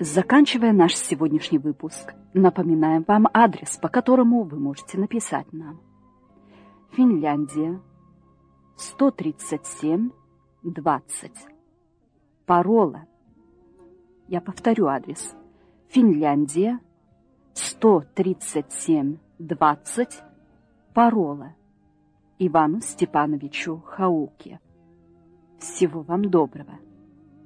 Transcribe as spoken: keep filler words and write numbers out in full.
Заканчивая наш сегодняшний выпуск, напоминаем вам адрес, по которому вы можете написать нам. Финляндия, сто тридцать семь, двадцать. Парола. Я повторю адрес. Финляндия, сто тридцать семь, двадцать. Парола. Ивану Степановичу Хауке. Всего вам доброго.